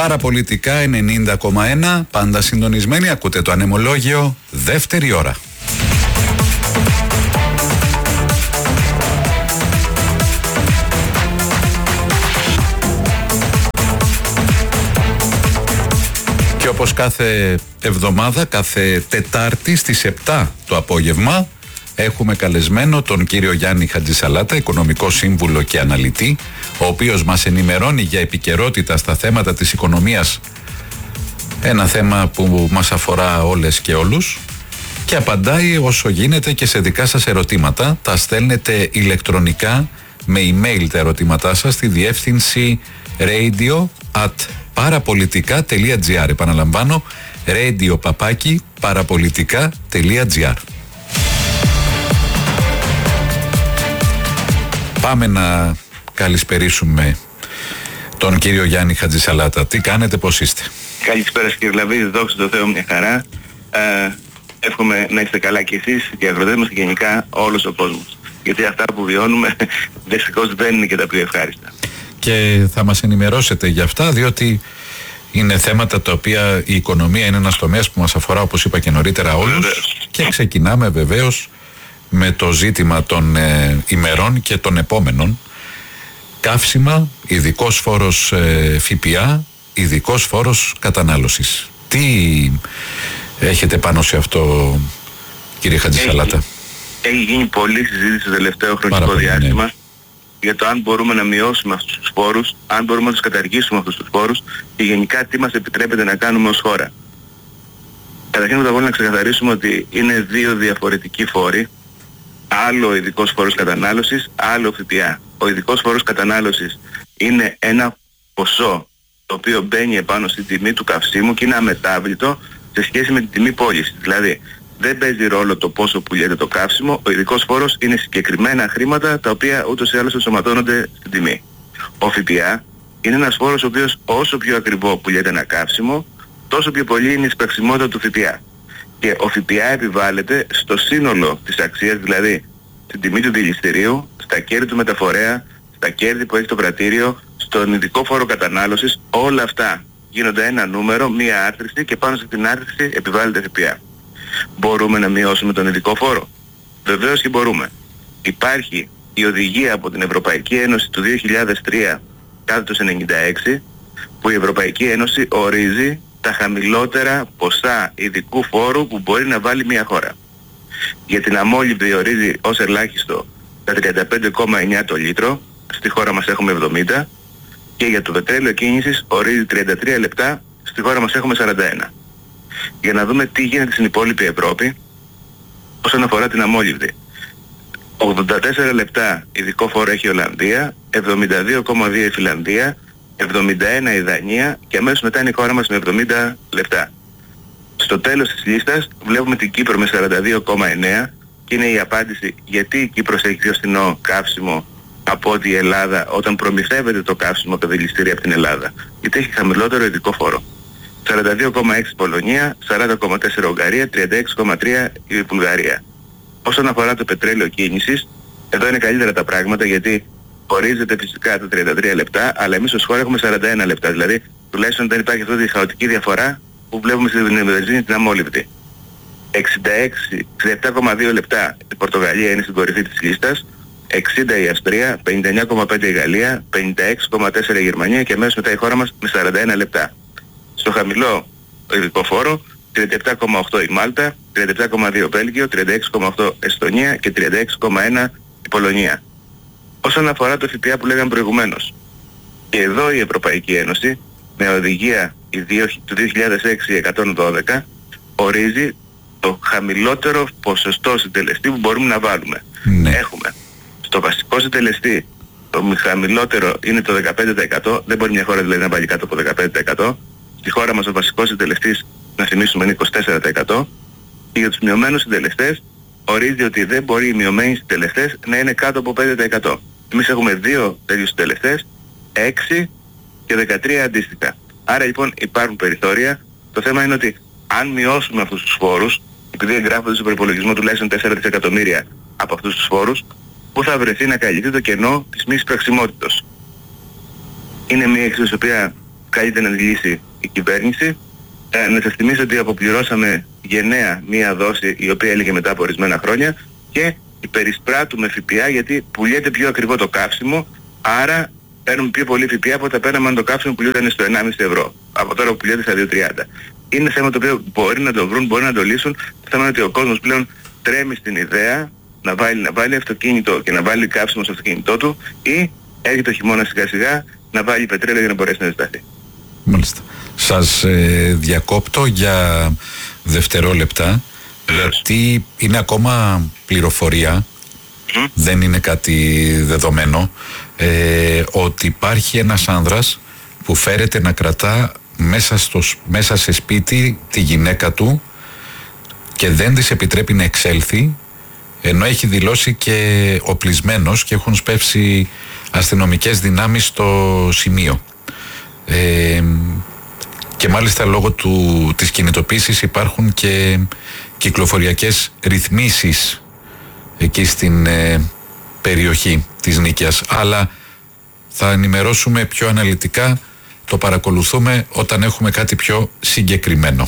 Παραπολιτικά 90,1, πάντα συντονισμένοι, ακούτε το ανεμολόγιο, δεύτερη ώρα. Και όπως κάθε εβδομάδα, κάθε Τετάρτη στις 7 το απόγευμα, έχουμε καλεσμένο τον κύριο Γιάννη Χατζησαλάτα, οικονομικό σύμβουλο και αναλυτή, ο οποίος μας ενημερώνει για επικαιρότητα στα θέματα της οικονομίας, ένα θέμα που μας αφορά όλες και όλους, και απαντάει όσο γίνεται και σε δικά σας ερωτήματα. Τα στέλνετε ηλεκτρονικά με email τα ερωτήματά σας στη διεύθυνση radio@parapolitica.gr. Επαναλαμβάνω, radio@parapolitica.gr. Πάμε να καλησπερίσουμε τον κύριο Γιάννη Χατζησαλάτα. Τι κάνετε, πώς είστε? Καλησπέρα κύριε Λαβίδη, δόξα τω Θεώ, μια χαρά. Εύχομαι να είστε καλά κι εσείς και οι αγροτές μας και γενικά όλος ο κόσμος. Γιατί αυτά που βιώνουμε δυστυχώς δεν είναι και τα πιο ευχάριστα. Και θα μας ενημερώσετε για αυτά, διότι είναι θέματα τα οποία η οικονομία είναι ένας τομέας που μας αφορά, όπως είπα και νωρίτερα, όλους. Βεβαίως. Και ξεκινάμε βεβαίως με το ζήτημα των ημερών και των επόμενων. Καύσιμα, ειδικός φόρος ΦΠΑ, ειδικός φόρος κατανάλωσης. Τι έχετε πάνω σε αυτό, κύριε Χατζησαλάτα? Έχει γίνει πολλή συζήτηση το τελευταίο χρονικό διάστημα, για το αν μπορούμε να μειώσουμε αυτούς τους φόρους, αν μπορούμε να τους καταργήσουμε αυτούς τους φόρους και γενικά τι μας επιτρέπεται να κάνουμε ως χώρα. Καταρχήν πρώτα απ' όλα να ξεκαθαρίσουμε ότι είναι δύο διαφορετικοί φόροι. Άλλο ο ειδικός φόρος κατανάλωσης, άλλο ΦΠΑ. Ο ειδικός φόρος κατανάλωσης είναι ένα ποσό το οποίο μπαίνει επάνω στην τιμή του καυσίμου και είναι αμετάβλητο σε σχέση με την τιμή πώλησης. Δηλαδή δεν παίζει ρόλο το πόσο πουλιέται το καύσιμο, ο ειδικός φόρος είναι συγκεκριμένα χρήματα τα οποία ούτως ή άλλως ενσωματώνονται στην τιμή. Ο ΦΠΑ είναι ένας φόρος ο οποίος όσο πιο ακριβό πουλιέται ένα καύσιμο, τόσο πιο πολύ είναι η σπραξιμότητα του ΦΠΑ. Και ο ΦΠΑ επιβάλλεται στο σύνολο της αξίας, δηλαδή στην τιμή του δηληστηρίου, στα κέρδη του μεταφορέα, στα κέρδη που έχει το πρατήριο, στον ειδικό φόρο κατανάλωσης. Όλα αυτά γίνονται ένα νούμερο, μία άρθρωση και πάνω σε την άρθρωση επιβάλλεται ΦΠΑ. Μπορούμε να μειώσουμε τον ειδικό φόρο? Βεβαίως και μπορούμε. Υπάρχει η οδηγία από την Ευρωπαϊκή Ένωση του 2003 κάθετος 96, που η Ευρωπαϊκή Ένωση ορίζει τα χαμηλότερα ποσά ειδικού φόρου που μπορεί να βάλει μια χώρα. Για την αμόλυβδη ορίζει ως ελάχιστο τα 35,9 το λίτρο, στη χώρα μας έχουμε 70, και για το πετρέλαιο κίνησης ορίζει 33 λεπτά, στη χώρα μας έχουμε 41. Για να δούμε τι γίνεται στην υπόλοιπη Ευρώπη όσον αφορά την αμόλυβδη. 84 λεπτά ειδικό φόρο έχει η Ολλανδία, 72,2 η Φιλανδία, 71 η Δανία και αμέσως μετά είναι η χώρα μας με 70 λεπτά. Στο τέλος της λίστας βλέπουμε την Κύπρο με 42,9 και είναι η απάντηση γιατί η Κύπρος έχει πιο φθηνό καύσιμο από ότι η Ελλάδα όταν προμηθεύεται το καύσιμο από τα δηληστήρια από την Ελλάδα. Γιατί έχει χαμηλότερο ειδικό φόρο. 42,6 η Πολωνία, 40,4 Ουγγαρία, 36,3 η Βουλγαρία. Όσον αφορά το πετρέλαιο κίνησης, εδώ είναι καλύτερα τα πράγματα γιατί ορίζεται φυσικά τα 33 λεπτά, αλλά εμείς ως χώρα έχουμε 41 λεπτά. Δηλαδή, τουλάχιστον δεν υπάρχει αυτή τη χαοτική διαφορά που βλέπουμε στην βενζίνη την αμόλυβδη. 67,2 λεπτά η Πορτογαλία είναι στην κορυφή της λίστας, 60 η Αυστρία, 59,5 η Γαλλία, 56,4 η Γερμανία και αμέσως μετά η χώρα μας με 41 λεπτά. Στο χαμηλό ειδικό φόρο, 37,8 η Μάλτα, 37,2 Βέλγιο, 36,8 Εστονία και 36,1 η Πολωνία. Όσον αφορά το ΦΠΑ που λέγαμε προηγουμένως, και εδώ η Ευρωπαϊκή Ένωση με οδηγία του 2006-112 ορίζει το χαμηλότερο ποσοστό συντελεστή που μπορούμε να βάλουμε. Ναι. Έχουμε στο βασικό συντελεστή το χαμηλότερο είναι το 15%, δεν μπορεί μια χώρα δηλαδή να βάλει κάτω από 15%. Στη χώρα μας ο βασικός συντελεστής, να θυμίσουμε, είναι 24% και για τους μειωμένους συντελεστές ορίζει ότι δεν μπορεί οι μειωμένοι συντελεστές να είναι κάτω από 5%. Εμείς έχουμε δύο τέτοιους συντελεστές, 6 και 13 αντίστοιχα. Άρα λοιπόν υπάρχουν περιθώρια. Το θέμα είναι ότι αν μειώσουμε αυτούς τους φόρους, επειδή εγγράφονται στον προϋπολογισμό τουλάχιστον 4 δισεκατομμύρια από αυτούς τους φόρους, που θα βρεθεί να καλυφθεί το κενό της μη εισπραξιμότητας. Είναι μια εξής η οποία καλείται να λύσει η κυβέρνηση. Να σας θυμίσω ότι αποπληρώσαμε γενναία μία δόση η οποία έλεγε μετά από ορισμένα χρόνια και υπερισπράττουμε ΦΠΑ γιατί πουλιέται πιο ακριβό το καύσιμο, άρα παίρνουμε πιο πολύ ΦΠΑ από όταν παίρναμε αν το καύσιμο πουλιόταν στο 1,5 ευρώ. Από τώρα που πουλιέται στα 2,30. Είναι θέμα το οποίο μπορεί να το βρουν, μπορεί να το λύσουν. Το θέμα είναι ότι ο κόσμος πλέον τρέμει στην ιδέα να βάλει αυτοκίνητο και να βάλει καύσιμο στο αυτοκίνητό του ή έρχεται το χειμώνα σιγά σιγά να βάλει πετρέλαιο για να μπορέσει να ζεσταθεί. Μάλιστα. Σας διακόπτω για δευτερόλεπτα γιατί είναι ακόμα πληροφορία, δεν είναι κάτι δεδομένο, ότι υπάρχει ένας άνδρας που φέρεται να κρατά μέσα σε σπίτι τη γυναίκα του και δεν της επιτρέπει να εξέλθει, ενώ έχει δηλώσει και οπλισμένος και έχουν σπεύσει αστυνομικές δυνάμεις στο σημείο. Και μάλιστα λόγω της κινητοποίησης υπάρχουν και κυκλοφοριακές ρυθμίσεις εκεί στην περιοχή της Νίκαιας. Αλλά θα ενημερώσουμε πιο αναλυτικά, το παρακολουθούμε όταν έχουμε κάτι πιο συγκεκριμένο.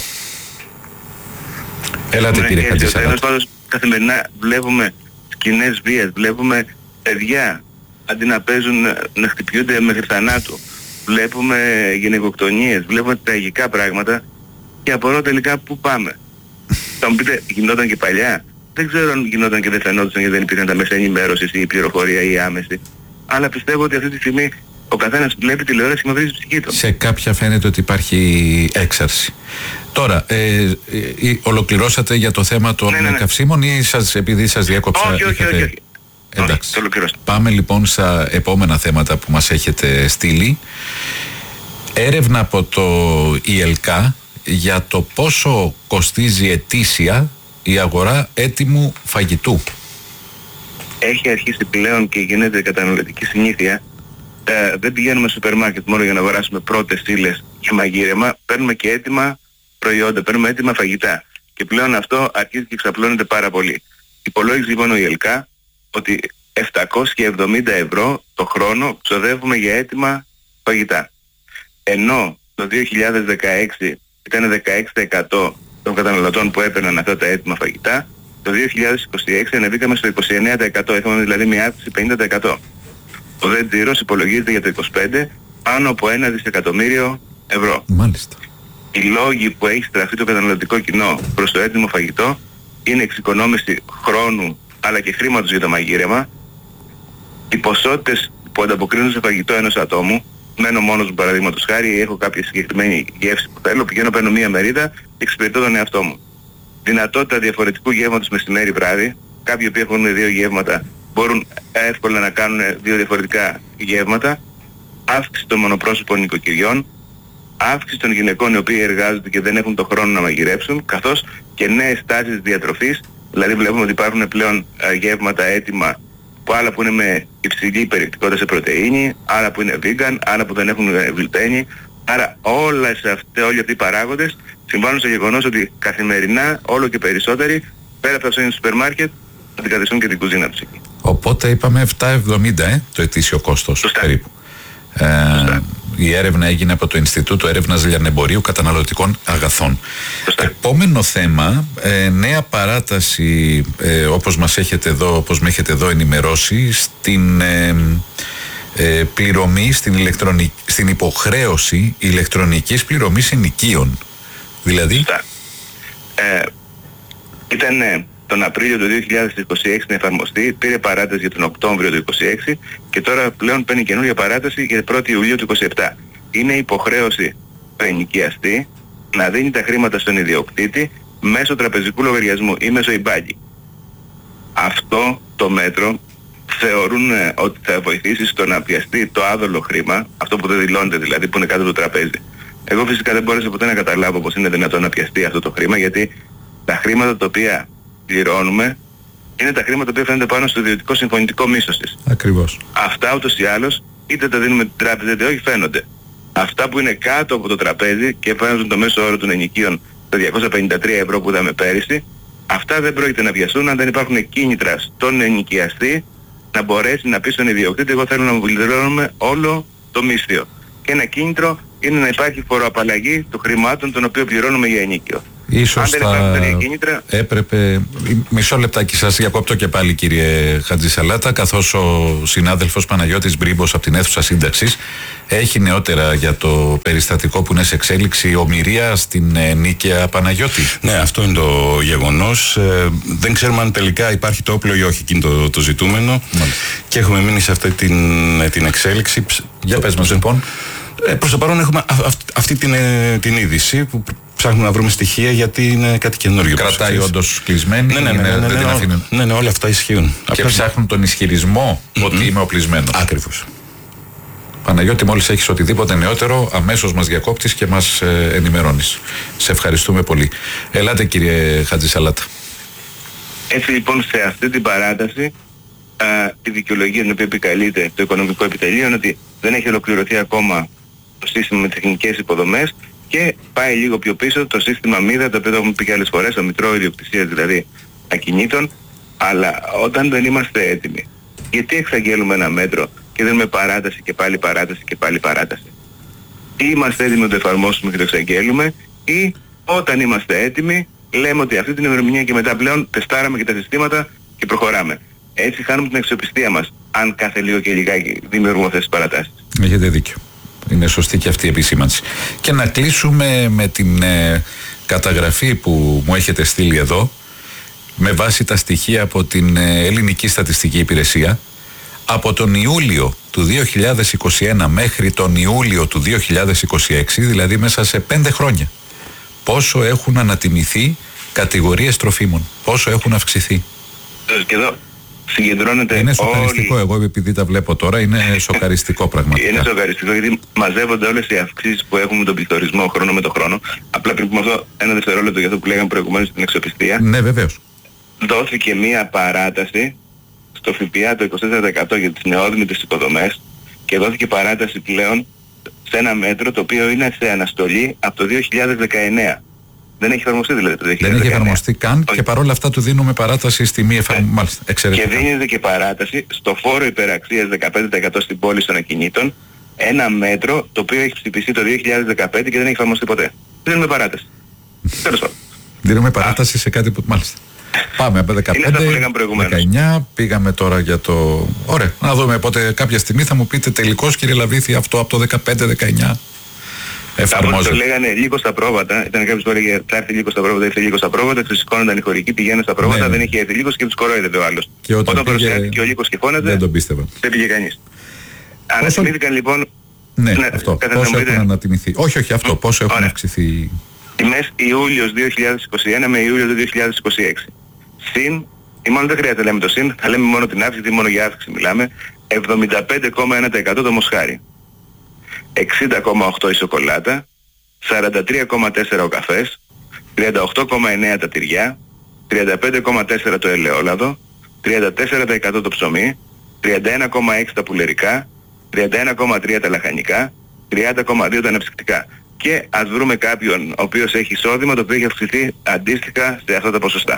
Έλατε κύριε Χατζησαλάτα. Καθημερινά βλέπουμε σκηνές βίας, βλέπουμε παιδιά αντί να παίζουν να χτυπιούνται μέχρι θανάτου. Βλέπουμε γυναικοκτονίες, βλέπουμε τραγικά πράγματα και απορώ τελικά πού πάμε. Θα μου πείτε, γινόταν και παλιά. Δεν ξέρω αν γινόταν και δεν φαινόταν γιατί δεν υπήρχαν τα μέσα ενημέρωσης ή η πληροφορία ή η άμεση. Αλλά πιστεύω ότι αυτή τη στιγμή ο καθένας βλέπει τηλεόραση και μαυρίζει ψυχή του. Σε κάποια φαίνεται ότι υπάρχει έξαρση. Τώρα, ολοκληρώσατε για το θέμα των καυσίμων ή επειδή σας διάκοψα? Όχι. Εντάξει. Πάμε λοιπόν στα επόμενα θέματα που μας έχετε στείλει. Έρευνα από το ΙΕΛΚΑ για το πόσο κοστίζει ετήσια η αγορά έτοιμου φαγητού. Έχει αρχίσει πλέον και γίνεται καταναλωτική συνήθεια. Δεν πηγαίνουμε στο σούπερ μάρκετ μόνο για να αγοράσουμε πρώτες ύλες και μαγείρεμα. Παίρνουμε και έτοιμα προϊόντα, παίρνουμε έτοιμα φαγητά. Και πλέον αυτό αρχίζει και εξαπλώνεται πάρα πολύ. Υπολόγιζε λοιπόν ο ΙΕΛΚΑ ότι 770 ευρώ το χρόνο ξοδεύουμε για έτοιμα φαγητά. Ενώ το 2016 ήταν 16% των καταναλωτών που έπαιρναν αυτά τα έτοιμα φαγητά, το 2026 ανεβήκαμε στο 29%, είχαμε δηλαδή μια αύξηση 50%. Ο δε τζίρος υπολογίζεται για το 25 πάνω από 1 δισεκατομμύριο ευρώ. Μάλιστα. Οι λόγοι που έχει στραφεί το καταναλωτικό κοινό προς το έτοιμο φαγητό είναι εξοικονόμηση χρόνου αλλά και χρήματος για το μαγείρεμα, οι ποσότητες που ανταποκρίνουν σε φαγητό ενός ατόμου. Μένω μόνος μου παραδείγματος χάρη, έχω κάποια συγκεκριμένη γεύση που θέλω, πηγαίνω, παίρνω μία μερίδα και εξυπηρετώ τον εαυτό μου. Δυνατότητα διαφορετικού γεύματος μεσημέρι βράδυ. Κάποιοι που έχουν 2 γεύματα μπορούν εύκολα να κάνουν 2 διαφορετικά γεύματα. Αύξηση των μονοπρόσωπων νοικοκυριών. Αύξηση των γυναικών οι οποίοι εργάζονται και δεν έχουν το χρόνο να μαγειρέψουν. Καθώς και νέες τάσεις διατροφής. Δηλαδή βλέπουμε ότι υπάρχουν πλέον γεύματα έτοιμα που άλλα που είναι με υψηλή περιεκτικότητα σε πρωτεΐνη, άλλα που είναι vegan, άλλα που δεν έχουν γλουτένη. Άρα όλοι αυτοί οι παράγοντες συμβάλλουν στο γεγονός ότι καθημερινά όλο και περισσότεροι πέρα από τα ψώνια του σούπερ μάρκετ αντικαθιστούν και την κουζίνα τους εκεί. Οπότε είπαμε 7,70 το ετήσιο κόστος. Σωστά. Περίπου. Η έρευνα έγινε από το Ινστιτούτο Έρευνας Λιανεμπορίου Καταναλωτικών Αγαθών. Σωστά. Επόμενο θέμα, νέα παράταση, όπως μας έχετε εδώ, όπως με έχετε εδώ ενημερώσει, στην πληρωμή, στην υποχρέωση ηλεκτρονικής πληρωμής ενοικίων. Δηλαδή... Σωστά. Ήταν τον Απρίλιο του 2026 να εφαρμοστεί, πήρε παράταση για τον Οκτώβριο του 2026 και τώρα πλέον παίρνει καινούργια παράταση για 1η Ιουλίου του 2027. Είναι υποχρέωση του ενοικιαστή να δίνει τα χρήματα στον ιδιοκτήτη μέσω τραπεζικού λογαριασμού ή μέσω e-banking. Αυτό το μέτρο θεωρούν ότι θα βοηθήσει στο να πιαστεί το άδολο χρήμα, αυτό που δεν δηλώνεται δηλαδή, που είναι κάτω από το τραπέζι. Εγώ φυσικά δεν μπόρεσα ποτέ να καταλάβω πως είναι δυνατόν να πιαστεί αυτό το χρήμα, γιατί τα χρήματα τα οποία πληρώνουμε είναι τα χρήματα που φαίνονται πάνω στο ιδιωτικό συμφωνητικό μίσθος της. Ακριβώς. Αυτά ούτως ή άλλως είτε τα δίνουμε την τράπεζα είτε όχι φαίνονται. Αυτά που είναι κάτω από το τραπέζι και φαίνονται το μέσο όρο των ενοικίων τα 253 ευρώ που είδαμε πέρυσι, αυτά δεν πρόκειται να πιαστούν αν δεν υπάρχουν κίνητρα στον ενοικιαστή να μπορέσει να πει στον ιδιοκτήτη εγώ θέλω να μου πληρώνουμε όλο το μίσθιο. Και ένα κίνητρο είναι να υπάρχει φοροαπαλλαγή των χρημάτων των οποίων πληρώνουμε για ενοίκιο. Ίσως έπρεπε. Μισό λεπτάκι, σας διακόπτω και πάλι, κύριε Χατζησαλάτα, καθώς ο συνάδελφος Παναγιώτης Μπρίμπος από την αίθουσα σύνταξης έχει νεότερα για το περιστατικό που είναι σε εξέλιξη ομηρία στην Νίκαια, Παναγιώτη. Ναι, αυτό είναι το γεγονός. Δεν ξέρουμε αν τελικά υπάρχει το όπλο ή όχι, εκείνο το ζητούμενο. Μάλιστα. Και έχουμε μείνει σε αυτή την εξέλιξη. Για πες μας λοιπόν. Προς το παρόν έχουμε αυτή την είδηση που ψάχνουμε να βρούμε στοιχεία, γιατί είναι κάτι καινούργιο. Κρατάει όντως κλεισμένη. Ναι, όλα αυτά ισχύουν. Και ψάχνουν τον ισχυρισμό ότι είμαι οπλισμένο. Ακριβώς. Παναγιώτη, μόλις έχεις οτιδήποτε νεότερο, αμέσως μας διακόπτεις και μας ενημερώνεις. Σε ευχαριστούμε πολύ. Ελάτε, κύριε Χατζησαλάτα. Έτσι λοιπόν, σε αυτή την παράταση η δικαιολογία την οποία επικαλείται το Οικονομικό Επιτελείο είναι ότι δεν έχει ολοκληρωθεί ακόμα το σύστημα με τεχνικές υποδομές και πάει λίγο πιο πίσω το σύστημα μοίρα, το οποίο το έχουμε πει και άλλες φορές, το μητρό ιδιοκτησίας δηλαδή ακινήτων. Αλλά όταν δεν είμαστε έτοιμοι, γιατί εξαγγέλουμε ένα μέτρο και δίνουμε παράταση και πάλι παράταση και πάλι παράταση? Ή είμαστε έτοιμοι να το εφαρμόσουμε και το εξαγγέλουμε, ή όταν είμαστε έτοιμοι λέμε ότι αυτή την ημερομηνία και μετά πλέον τεστάραμε και τα συστήματα και προχωράμε. Έτσι χάνουμε την αξιοπιστία μας, αν κάθε λίγο και λιγάκι δημιουργούμε αυτές τις παρατάσεις. Έχετε δίκιο. Είναι σωστή και αυτή η επισήμανση. Και να κλείσουμε με την καταγραφή που μου έχετε στείλει εδώ, με βάση τα στοιχεία από την Ελληνική Στατιστική Υπηρεσία. Από τον Ιούλιο του 2021 μέχρι τον Ιούλιο του 2026, δηλαδή μέσα σε 5 χρόνια, πόσο έχουν ανατιμηθεί κατηγορίες τροφίμων, πόσο έχουν αυξηθεί. Και εδώ συγκεντρώνεται. Είναι σοκαριστικό, εγώ επειδή τα βλέπω τώρα, είναι σοκαριστικό πραγματικά. Είναι σοκαριστικό γιατί μαζεύονται όλες οι αυξήσεις που έχουμε με τον πληθωρισμό χρόνο με το χρόνο. Απλά πριν πούμε αυτό, ένα δευτερόλεπτο για αυτό που λέγαμε προηγουμένως στην αξιοπιστία. Ναι, βεβαίως. Δόθηκε μία παράταση στο ΦΠΑ το 24% για τις νεόδημητες υποδομές και δόθηκε παράταση πλέον σε ένα μέτρο το οποίο είναι σε αναστολή από το 2019. Δεν έχει εφαρμοστεί δηλαδή το 2019. Δεν έχει εφαρμοστεί καν. Όχι. Και παρόλα αυτά του δίνουμε παράταση στη μη εφαρμογή. Μάλιστα, εξαιρετικά. Και δίνεται και παράταση στο φόρο υπεραξίας 15% στην πώληση των ακινήτων, ένα μέτρο το οποίο έχει ψηφιστεί το 2015 και δεν έχει εφαρμοστεί ποτέ. Δίνουμε παράταση. Τέλος πάντων. Δίνουμε παράταση σε κάτι που. Μάλιστα. Πάμε από 15, 19, πήγαμε τώρα για το. Ωραία, να δούμε πότε κάποια στιγμή θα μου πείτε τελικώς, κύριε Λαβίθη, αυτό από το 15-19 εφαρμόζεται. Το λέγανε λίγο στα πρόβατα, ήταν κάποιος που έλεγε θα έρθει λίγο στα πρόβατα, ήρθε λίγο στα πρόβατα, ξεσηκώνονταν οι χωρικοί, πηγαίνουν στα πρόβατα, δεν είχε έρθει λίγος και τους κορόιδευε ο άλλος. Και όταν παρουσιάστηκε ο Λύκος και φώναζε, δεν τον πίστευα. Δεν πήγε κανείς. Ανατιμήθηκαν λοιπόν. Ναι, αυτό. Πόσο έχουν ανατιμηθεί. Όχι, αυτό. Πόσο έχουν αυξηθεί. Τιμές Ιούλιος 2021 με Ιούλιο 2026. Συν, ή μάλλον δεν χρειάζεται να λέμε το συν, θα λέμε μόνο την αύξηση, γιατί μόνο για αύξηση μιλάμε, 75,1% το μοσχάρι, 60,8% η σοκολάτα, 43,4% ο καφές, 38,9% τα τυριά, 35,4% το ελαιόλαδο, 34% το ψωμί, 31,6% τα πουλερικά, 31,3% τα λαχανικά, 30,2% τα αναψυκτικά. Και ας βρούμε κάποιον ο οποίος έχει εισόδημα το οποίο έχει αυξηθεί αντίστοιχα σε αυτά τα ποσοστά.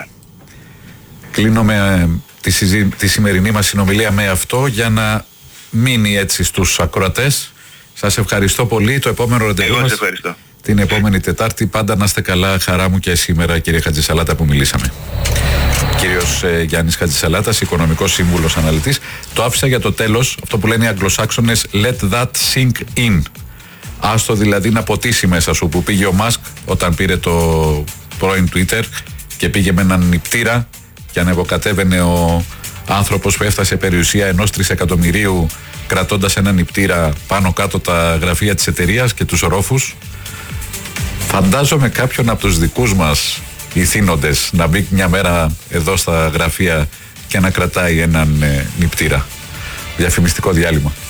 Κλείνουμε τη σημερινή μας συνομιλία με αυτό για να μείνει έτσι στους ακροατές. Σας ευχαριστώ πολύ. Το επόμενο ραντεβού μας την επόμενη Τετάρτη. Πάντα να είστε καλά. Χαρά μου και σήμερα, κύριε Χατζησαλάτα, που μιλήσαμε. Κύριος Γιάννης Χατζησαλάτας, οικονομικός σύμβουλος αναλυτής. Το άφησα για το τέλος, αυτό που λένε οι Αγγλοσάξονες, let that sink in. Άστο δηλαδή να ποτίσει μέσα σου, που πήγε ο Μάσκ όταν πήρε το πρώην Twitter και πήγε με έναν νηπτήρα και ανεβοκατέβαινε ο άνθρωπος που έφτασε περιουσία 1 τρισεκατομμυρίου κρατώντας έναν νηπτήρα πάνω κάτω τα γραφεία της εταιρείας και τους ορόφους. Φαντάζομαι κάποιον από τους δικούς μας ηθήνοντες να μπει μια μέρα εδώ στα γραφεία και να κρατάει έναν νηπτήρα. Διαφημιστικό διάλειμμα.